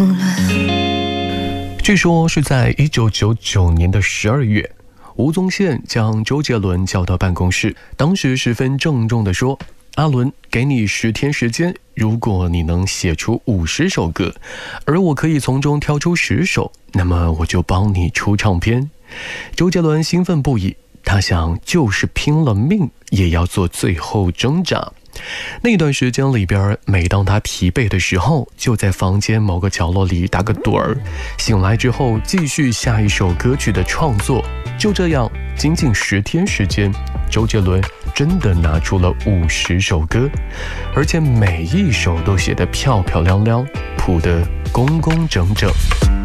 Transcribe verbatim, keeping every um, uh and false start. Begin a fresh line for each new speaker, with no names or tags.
据说是在一九九九年的十二月，吴宗宪将周杰伦叫到办公室，当时十分郑重地说：“阿伦，给你十天时间，如果你能写出五十首歌，而我可以从中挑出十首，那么我就帮你出唱片。”周杰伦兴奋不已，他想就是拼了命也要做最后挣扎。那段时间里边，每当他疲惫的时候，就在房间某个角落里打个盹儿，醒来之后继续下一首歌曲的创作。就这样，仅仅十天时间，周杰伦真的拿出了五十首歌，而且每一首都写得漂漂亮亮，谱得工工整整。